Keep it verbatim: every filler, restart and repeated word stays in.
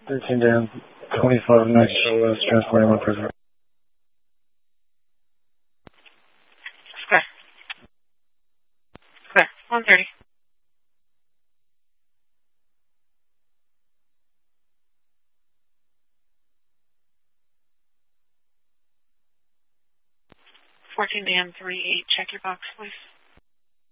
thirteen down, twenty-five nice show west, transporting one prisoner. Square. Square, one thirty. fourteen Dan three eight, check your box, please.